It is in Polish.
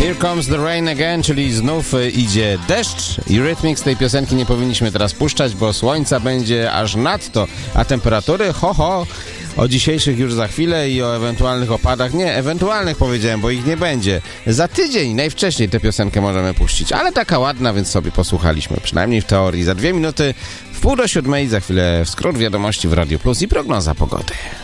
Here Comes the Rain Again, czyli znów idzie deszcz. Eurythmics tej piosenki nie powinniśmy teraz puszczać, bo słońca będzie aż nadto, a temperatury o dzisiejszych już za chwilę i o ewentualnych opadach. Nie, ewentualnych powiedziałem, bo ich nie będzie. Za tydzień najwcześniej tę piosenkę możemy puścić, ale taka ładna, więc sobie posłuchaliśmy, przynajmniej w teorii. Za 2 minuty w 6:30 za chwilę skrót wiadomości w Radio Plus i prognoza pogody.